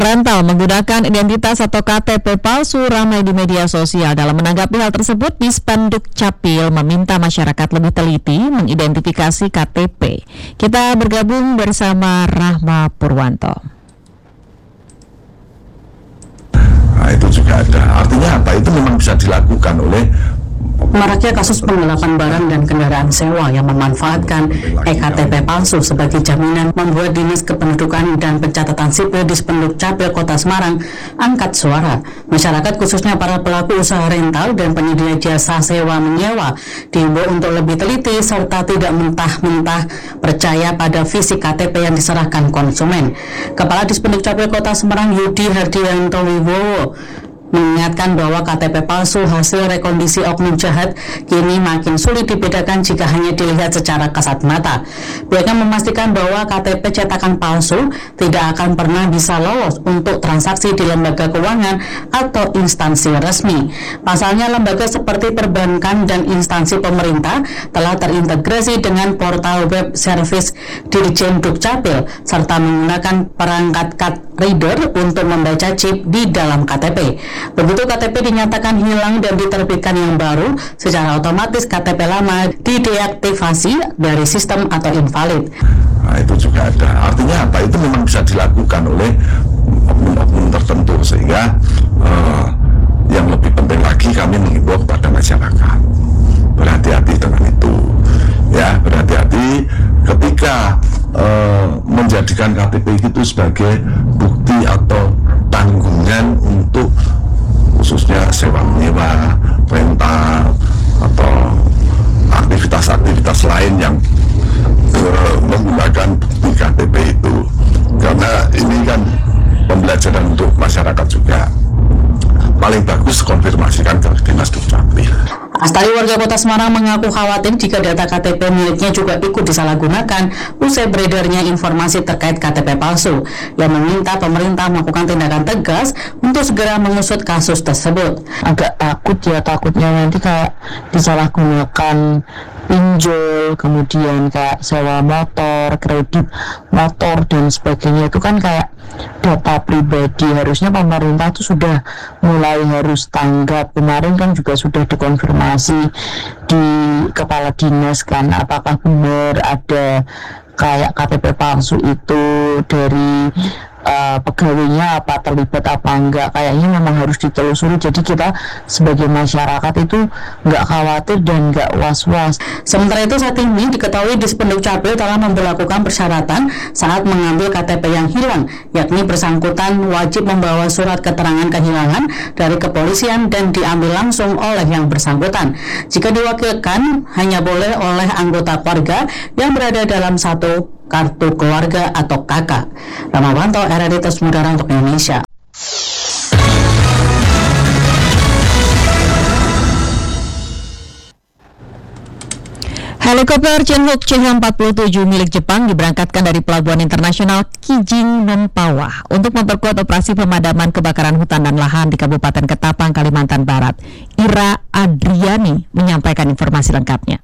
Rental menggunakan identitas atau KTP palsu ramai di media sosial. Dalam menanggapi hal tersebut, Dispenduk Capil meminta masyarakat lebih teliti mengidentifikasi KTP. Kita bergabung bersama Rahma Purwanto. Nah, itu juga ada. Artinya apa? Itu memang bisa dilakukan oleh maraknya kasus penggelapan barang dan kendaraan sewa yang memanfaatkan ektp palsu sebagai jaminan membuat Dinas Kependudukan dan Pencatatan Sipil Dispenduk Capil Kota Semarang angkat suara. Masyarakat khususnya para pelaku usaha rental dan penyedia jasa sewa menyewa diimbau untuk lebih teliti serta tidak mentah-mentah percaya pada fisik KTP yang diserahkan konsumen. Kepala Dispenduk Capil Kota Semarang Yudi Hardianto Wibowo mengingatkan bahwa KTP palsu hasil rekondisi oknum jahat kini makin sulit dibedakan jika hanya dilihat secara kasat mata. Pihaknya memastikan bahwa KTP cetakan palsu tidak akan pernah bisa lolos untuk transaksi di lembaga keuangan atau instansi resmi. Pasalnya, lembaga seperti perbankan dan instansi pemerintah telah terintegrasi dengan portal web service Dirjen Dukcapil serta menggunakan perangkat card reader untuk membaca chip di dalam KTP. Begitu KTP dinyatakan hilang dan diterbitkan yang baru, secara otomatis KTP lama dideaktivasi dari sistem atau invalid. Nah, itu juga ada. Artinya apa? Itu memang bisa dilakukan oleh oknum-oknum tertentu, sehingga yang lebih penting lagi kami mengimbau kepada masyarakat berhati-hati dengan itu. Ya, berhati-hati ketika menjadikan KTP itu sebagai bukti atau tanggungan untuk khususnya sewa menyewa, rental, atau aktivitas-aktivitas lain yang menggunakan bukti KTP itu. Karena ini kan pembelajaran untuk masyarakat juga. Paling bagus konfirmasikan ke Dinas Dukcapil. Astari, warga Kota Semarang, mengaku khawatir jika data KTP miliknya juga ikut disalahgunakan usai beredarnya informasi terkait KTP palsu, yang meminta pemerintah melakukan tindakan tegas untuk segera mengusut kasus tersebut. Agak takut ya, takutnya nanti kayak disalahgunakan pinjol, kemudian kayak sewa motor, kredit motor dan sebagainya. Itu kan kayak data pribadi. Harusnya pemerintah itu sudah mulai harus tanggap. Kemarin kan juga sudah dikonfirmasi di kepala dinas kan, apakah benar ada kayak KTP palsu itu dari pegawainya, apa terlibat apa enggak. Kayaknya memang harus ditelusuri. Jadi kita sebagai masyarakat itu nggak khawatir dan nggak was-was. Sementara itu, saat ini diketahui Dispenduk Capil telah memberlakukan persyaratan saat mengambil KTP yang hilang, yakni bersangkutan wajib membawa surat keterangan kehilangan dari kepolisian dan diambil langsung oleh yang bersangkutan. Jika diwakilkan, hanya boleh oleh anggota keluarga yang berada dalam satu kartu keluarga atau KK. Rahma Purwanto, RRI Terus Mudara untuk Indonesia. Helikopter Chinook CH-47 milik Jepang diberangkatkan dari Pelabuhan Internasional Kijing Mempawah untuk memperkuat operasi pemadaman kebakaran hutan dan lahan di Kabupaten Ketapang, Kalimantan Barat. Ira Adriani menyampaikan informasi lengkapnya.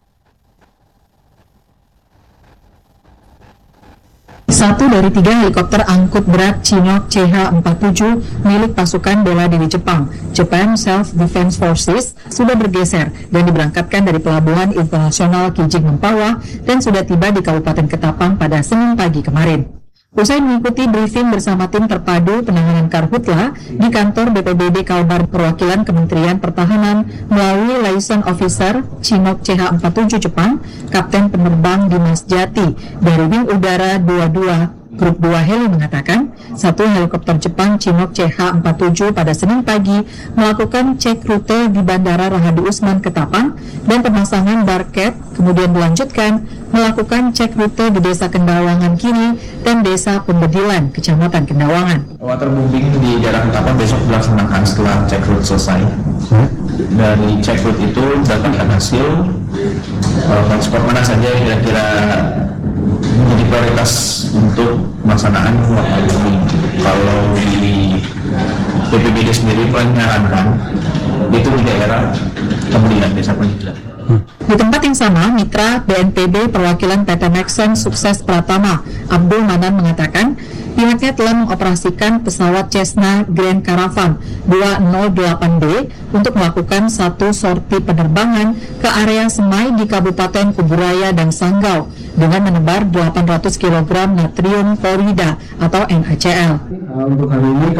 Satu dari 3 helikopter angkut berat Chinook CH-47 milik pasukan bela diri Jepang, Japan Self-Defense Forces, sudah bergeser dan diberangkatkan dari Pelabuhan Internasional Kijing Mempawah dan sudah tiba di Kabupaten Ketapang pada Senin pagi kemarin. Usai mengikuti briefing bersama tim terpadu penanganan Karhutla di kantor BPBD Kalbar, perwakilan Kementerian Pertahanan melalui liaison officer Chinook CH-47 Jepang, Kapten Penerbang Dimas Jati dari Wing Udara 22 Grup 2 Heli mengatakan, satu helikopter Jepang Chinook CH-47 pada Senin pagi melakukan cek rute di Bandara Rahadi Usman Ketapang dan pemasangan barcode, kemudian dilanjutkan melakukan cek rute di Desa Kendawangan Kini dan Desa Pembedilan, Kecamatan Kendawangan. Waterbombing di daerah Ketapang besok dilaksanakan setelah cek rute selesai. Dari cek rute itu dapatkan hasil transport mana saja yang kira-kira menjadi prioritas untuk pelaksanaan waterbombing. Kalau di BPBD sendiri menyarankan itu di daerah Pembedilan, Desa Pembedilan. Di tempat yang sama, Mitra BNPB perwakilan PT Nexen Sukses Pratama, Abdul Manan mengatakan, Pihaknya telah mengoperasikan pesawat Cessna Grand Caravan 208B untuk melakukan satu sorti penerbangan ke area Semai di Kabupaten Kuburaya dan Sanggau dengan menebar 800 kg natrium klorida atau NaCl. Untuk hari ini